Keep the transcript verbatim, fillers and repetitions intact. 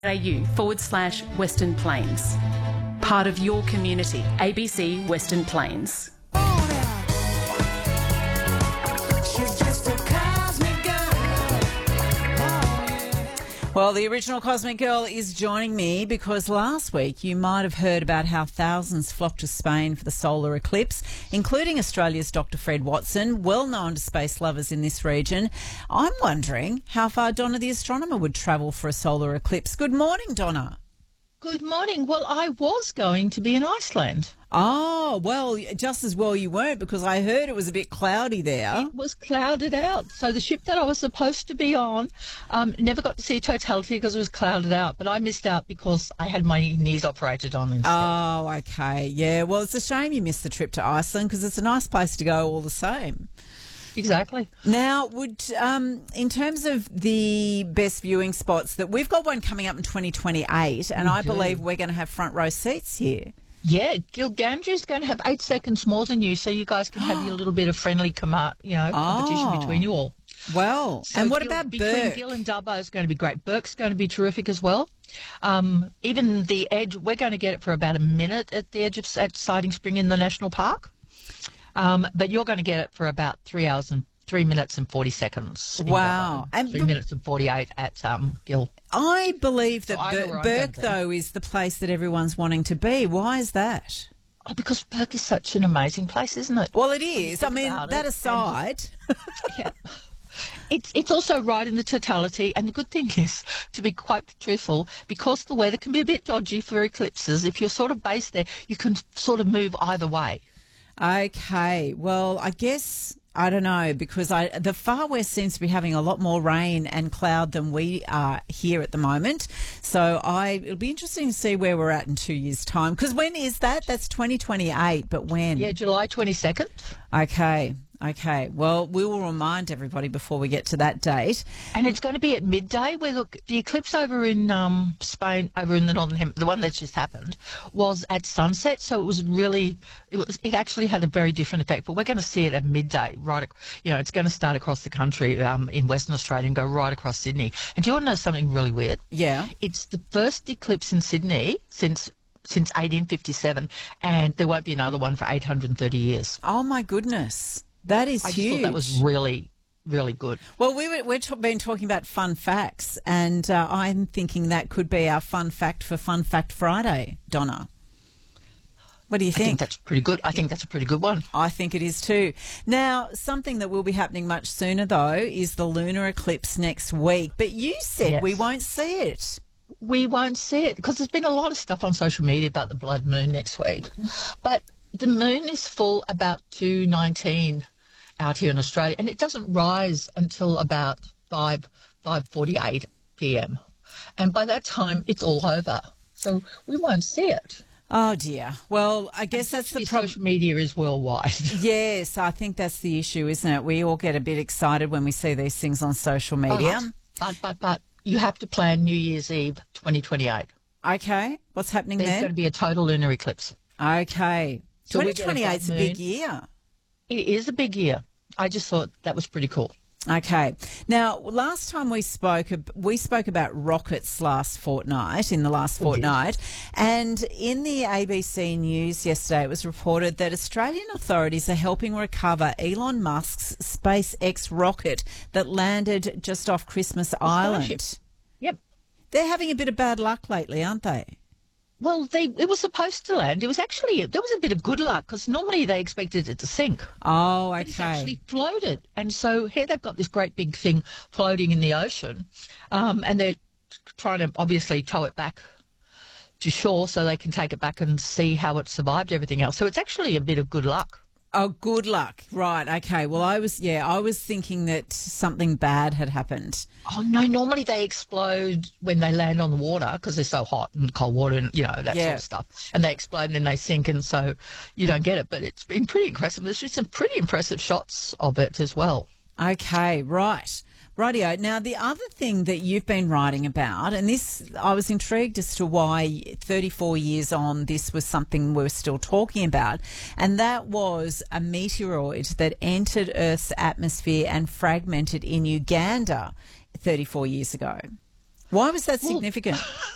au forward slash Western Plains. Part of your community, A B C Western Plains. Well, the original Cosmic Girl is joining me because last week you might have heard about how thousands flocked to Spain for the solar eclipse, including Australia's Doctor Fred Watson, well known to space lovers in this region. I'm wondering how far Donna the astronomer would travel for a solar eclipse. Good morning, Donna. Good morning. Well, I was going to be in Iceland. Oh, well, just as well you weren't, because I heard it was a bit cloudy there. It was clouded out. So the ship that I was supposed to be on um, never got to see totality because it was clouded out. But I missed out because I had my knees operated on instead. Oh, okay. Yeah, well, it's a shame you missed the trip to Iceland because it's a nice place to go all the same. Exactly. Now, would um, in terms of the best viewing spots, that we've got one coming up in twenty twenty-eight, and We I do. believe we're going to have front row seats here. Yeah, Gilgandra is going to have eight seconds more than you, so you guys can have your little bit of friendly com- you know, competition Oh. between you all. Well, So and what Gil- about between Burke? Gil and Dubbo is going to be great. Burke's going to be terrific as well. Um, even the edge, we're going to get it for about a minute at the edge of at Siding Spring in the national park. Um, but you're going to get it for about three hours and three minutes and forty seconds. in Wow. Dubbo. And three b- minutes and forty-eight at um, Gil. I believe that So I know Bur- where I'm Burke, going to be. though, is the place that everyone's wanting to be. Why is that? Oh, because Burke is such an amazing place, isn't it? Well, it is. I think mean, about that it, aside. Yeah. It's it's also right in the totality, and the good thing is, to be quite truthful, because the weather can be a bit dodgy for eclipses, if you're sort of based there, you can sort of move either way. Okay, well, I guess, I don't know, because I the far west seems to be having a lot more rain and cloud than we are here at the moment. So I it'll be interesting to see where we're at in two years' time. Because when is that? That's twenty twenty-eight, but when? Yeah, July twenty-second. Okay, okay. Well, we will remind everybody before we get to that date. And it's going to be at midday. Where look, the eclipse over in um, Spain, over in the northern hemisphere, the one that just happened, was at sunset. So it was really, it was, it actually had a very different effect. But we're going to see it at midday, right? ac- You know, it's going to start across the country um, in Western Australia and go right across Sydney. And do you want to know something really weird? Yeah. It's the first eclipse in Sydney since since eighteen fifty-seven, and there won't be another one for eight hundred thirty years. Oh, my goodness. That is I just huge. thought that was really, really good. Well, we were, we've t- been talking about fun facts, and uh, I'm thinking that could be our fun fact for Fun Fact Friday, Donna. What do you I think think? that's pretty good. I think that's a pretty good one. I think it is too. Now, something that will be happening much sooner, though, is the lunar eclipse next week. But you said Yes. we won't see it. We won't see it because there's been a lot of stuff on social media about the blood moon next week. But the moon is full about two nineteen out here in Australia, and it doesn't rise until about five five forty eight p.m. And by that time, it's all over. So we won't see it. Oh, dear. Well, I guess that's the The problem. social media is worldwide. Yes, I think that's the issue, isn't it? We all get a bit excited when we see these things on social media. But but but you have to plan New Year's Eve twenty twenty-eight. Okay, what's happening There's there? going to be a total lunar eclipse. Okay. So we twenty get a twenty-eight is a blood big moon. year. It is a big year. I just thought that was pretty cool. Okay. Now, last time we spoke, ab- we spoke about rockets last fortnight, in the last We did. fortnight, and in the A B C News yesterday, it was reported that Australian authorities are helping recover Elon Musk's SpaceX rocket that landed just off Christmas Island. Starship. Yep. They're having a bit of bad luck lately, aren't they? Well, they it was supposed to land. It was actually, there was a bit of good luck because normally they expected it to sink. Oh, But it's okay. actually floated. And so here they've got this great big thing floating in the ocean. Um, and they're trying to obviously tow it back to shore so they can take it back and see how it survived everything else. So it's actually a bit of good luck. Oh, good luck. Right. Okay. Well, I was, yeah, I was thinking that something bad had happened. Oh, no, normally they explode when they land on the water because they're so hot and cold water and, you know, that sort Yeah. of stuff. And they explode and then they sink, and so you don't get it. But it's been pretty impressive. There's just some pretty impressive shots of it as well. Okay, right. Rightio. Now, the other thing that you've been writing about, and this, I was intrigued as to why thirty-four years on this was something we're still talking about, and that was a meteoroid that entered Earth's atmosphere and fragmented in Uganda thirty-four years ago. Why was that significant?